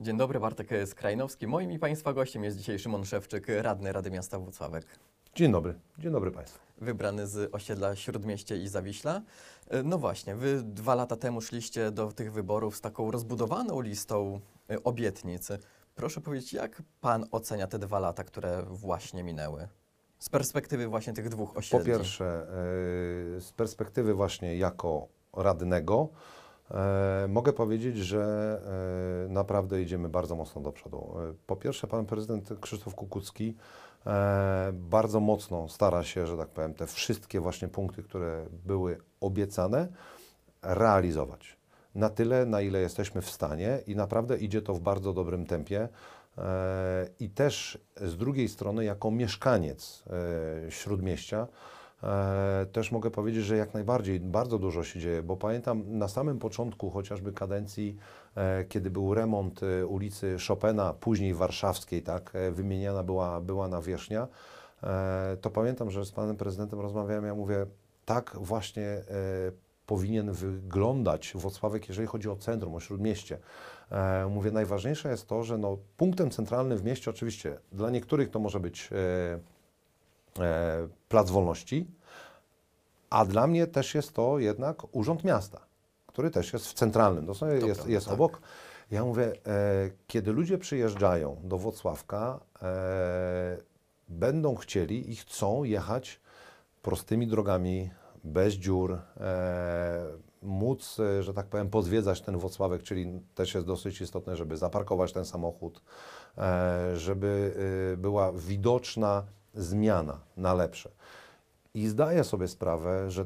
Dzień dobry, Bartek Skrajnowski. Moim i Państwa gościem jest dzisiaj Szymon Szewczyk, radny Rady Miasta Włocławek. Dzień dobry Państwu. Wybrany z osiedla Śródmieście i Zawiśla. No właśnie, Wy 2 lata temu szliście do tych wyborów z taką rozbudowaną listą obietnic. Proszę powiedzieć, jak Pan ocenia te 2 lata, które właśnie minęły? Z perspektywy właśnie tych 2 osiedli. Po pierwsze, z perspektywy właśnie jako radnego, mogę powiedzieć, że naprawdę idziemy bardzo mocno do przodu. Po pierwsze, pan prezydent Krzysztof Kukucki bardzo mocno stara się, że tak powiem, te wszystkie właśnie punkty, które były obiecane, realizować. Na tyle, na ile jesteśmy w stanie i naprawdę idzie to w bardzo dobrym tempie. I też z drugiej strony, jako mieszkaniec Śródmieścia, też mogę powiedzieć, że jak najbardziej bardzo dużo się dzieje, bo pamiętam na samym początku chociażby kadencji, kiedy był remont ulicy Chopina, później Warszawskiej, tak, wymieniana była nawierzchnia, to pamiętam, że z panem prezydentem rozmawiałem, ja mówię, tak właśnie powinien wyglądać Włocławek, jeżeli chodzi o centrum, o Śródmieście. Mówię, najważniejsze jest to, że no, punktem centralnym w mieście oczywiście dla niektórych to może być Plac Wolności, a dla mnie też jest to jednak Urząd Miasta, który też jest w centralnym, dosłownie jest tak. obok. Ja mówię, kiedy ludzie przyjeżdżają do Włocławka, będą chcieli i chcą jechać prostymi drogami, bez dziur, móc, że tak powiem, pozwiedzać ten Włocławek, czyli też jest dosyć istotne, żeby zaparkować ten samochód, żeby była widoczna zmiana na lepsze. I zdaję sobie sprawę, że